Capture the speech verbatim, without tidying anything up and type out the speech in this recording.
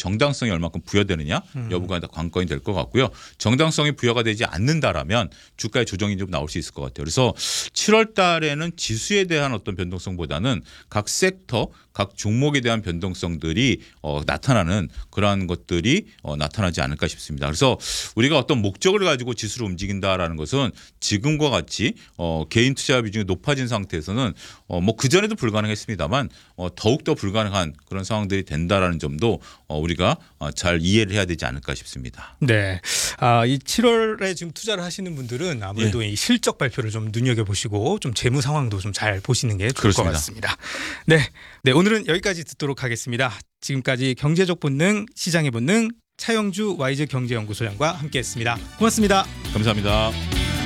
정당성이 얼마큼 부여되느냐 음. 여부가 다 관건이 될 것 같고요. 정당성이 부여가 되지 않는다라면 주가의 조정이 좀 나올 수 있을 것 같아요. 그래서 칠월 달에는 지수에 대한 어떤 변동성보다는 각 섹터, 각 종목에 대한 변동성들이 어, 나타나는 그러한 것들이 어, 나타나지 않을까 싶습니다. 그래서 우리가 어떤 목적을 가지고 지수를 움직인다라는 것은 지금과 같이 어, 개인 투자 비중이 높아진 상태에서는 어, 뭐 그전에도 불가능했습니다만 어, 더욱더 불가능한 그런 상황들이 된다라는 점도 어, 우리가 어, 잘 이해를 해야 되지 않을까 싶습니다. 네. 아, 이 칠월에 지금 투자를 하시는 분들은 아무래도 예. 이 실적 발표를 좀 눈여겨보시고 좀 재무 상황도 좀 잘 보시는 게 좋을 그렇습니다. 것 같습니다. 네. 네. 오늘은 여기까지 듣도록 하겠습니다. 지금까지 경제적 본능, 시장의 본능 차영주 와이즈 경제연구소장과 함께했습니다. 고맙습니다. 감사합니다.